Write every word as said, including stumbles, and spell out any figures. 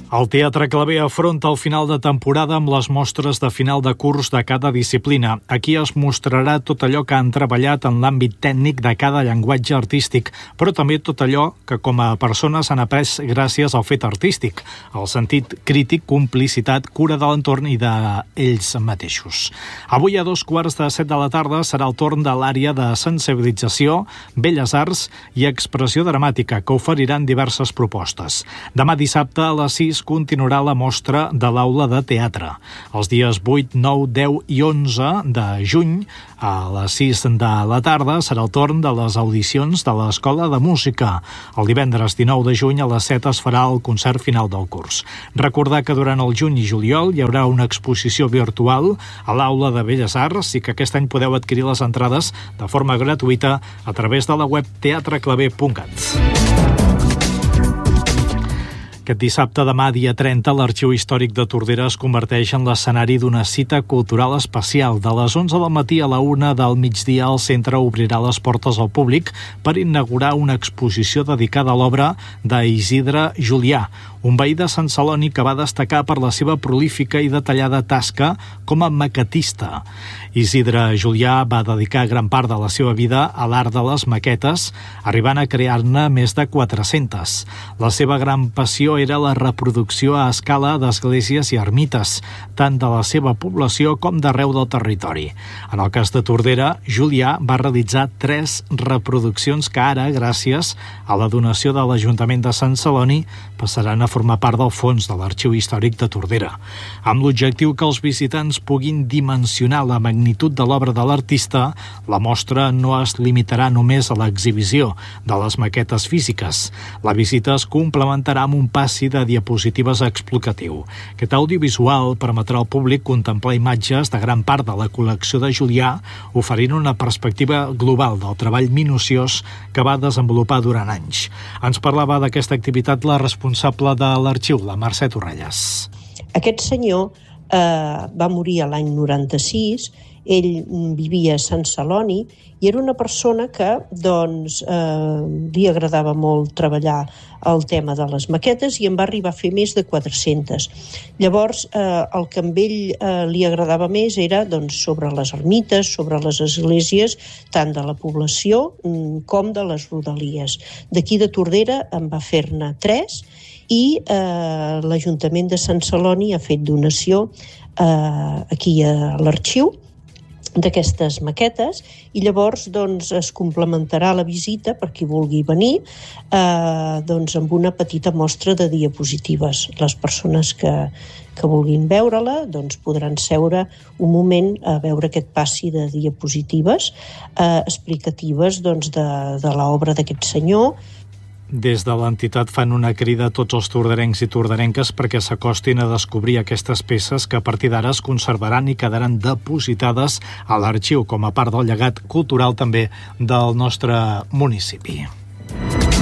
El Teatre Claver afronta el final de temporada amb les mostres de final de curs de cada disciplina. Aquí es mostrarà tot allò que han treballat en l'àmbit tècnic de cada llenguatge artístic, però també tot allò que com a persones han après gràcies al fet artístic, el sentit crític, complicitat, cura de l'entorn i d'ells mateixos. Avui a dos quarts de set de la tarda serà el torn de l'àrea de sensibilització, belles arts i expressió dramàtica, que oferiran diverses propostes. Demà dissabte a les sis continuarà la mostra de l'Aula de Teatre. Els dies vuit, nou, deu i onze de juny, a les sis de la tarda, serà el torn de les audicions de l'Escola de Música. El divendres dinou de juny a les set es farà el concert final del curs. Recordar que durant el juny i juliol hi haurà una exposició virtual a l'Aula de Belles Arts i que aquest any podeu adquirir les entrades de forma gratuïta a través de la web teatre claver punt cat. Aquest dissabte, demà, dia trenta, l'Arxiu Històric de Tordera es converteix en l'escenari d'una cita cultural especial. De les onze del matí a la una del migdia, el centre obrirà les portes al públic per inaugurar una exposició dedicada a l'obra d'Isidre Julià, un veí de Sant Celoni que va destacar per la seva prolífica i detallada tasca com a maquetista. Isidre Julià va dedicar gran part de la seva vida a l'art de les maquetes, arribant a crear-ne més de quatre-centes. La seva gran passió era la reproducció a escala d'esglésies i ermites, tant de la seva població com d'arreu del territori. En el cas de Tordera, Julià va realitzar tres reproduccions que ara, gràcies a la donació de l'Ajuntament de Sant Celoni, passaran a formar part del fons de l'Arxiu Històric de Tordera, amb l'objectiu que els visitants puguin dimensionar la magnitud de l'obra de l'artista. La mostra no es limitarà només a l'exhibició de les maquetes físiques. La visita es complementarà amb un passi de diapositives explicatiu. Aquest audiovisual permetrà al públic contemplar imatges de gran part de la col·lecció de Julià, oferint una perspectiva global del treball minuciós que va desenvolupar durant anys. Ens parlava d'aquesta activitat la responsable de l'arxiu, la Mercè Torrelles. Aquest senyor eh, va morir a l'any noranta-sis, ell vivia a Sant Celoni i era una persona que doncs, eh, li agradava molt treballar el tema de les maquetes i en va arribar a fer més de quatre-centes. Llavors, eh, el que amb ell eh, li agradava més era doncs, sobre les ermites, sobre les esglésies, tant de la població com de les rodalies. D'aquí de Tordera en va fer-ne tres i eh, l'Ajuntament de Sant Celoni ha fet donació eh, aquí a l'arxiu d'aquestes maquetes i llavors doncs, es complementarà la visita per qui vulgui venir eh, doncs, amb una petita mostra de diapositives. Les persones que, que vulguin veure-la doncs, podran seure un moment a veure aquest passi de diapositives eh, explicatives doncs, de, de l'obra d'aquest senyor. Des de l'entitat fan una crida a tots els torderencs i torderenques perquè s'acostin a descobrir aquestes peces que a partir d'ara es conservaran i quedaran depositades a l'arxiu com a part del llegat cultural també del nostre municipi.